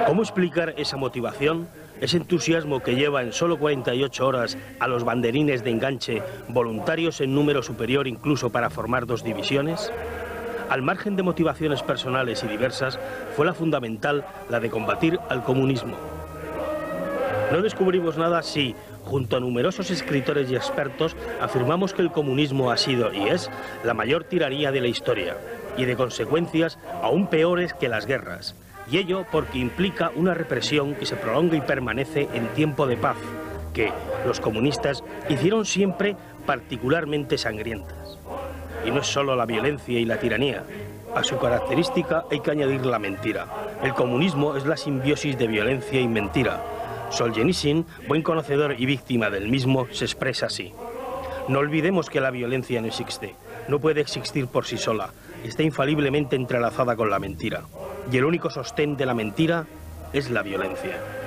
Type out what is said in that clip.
¿Cómo explicar esa motivación, ese entusiasmo que lleva en solo 48 horas a los banderines de enganche, voluntarios en número superior incluso para formar 2 divisiones? Al margen de motivaciones personales y diversas, fue la fundamental la de combatir al comunismo. No descubrimos nada si, junto a numerosos escritores y expertos, afirmamos que el comunismo ha sido y es la mayor tiranía de la historia, y de consecuencias aún peores que las guerras, y ello porque implica una represión que se prolonga y permanece en tiempo de paz, que los comunistas hicieron siempre particularmente sangrientas. Y no es solo la violencia y la tiranía. A su característica hay que añadir la mentira. El comunismo es la simbiosis de violencia y mentira. Solzhenitsyn, buen conocedor y víctima del mismo, se expresa así. No olvidemos que la violencia no existe, no puede existir por sí sola, está infaliblemente entrelazada con la mentira. Y el único sostén de la mentira es la violencia.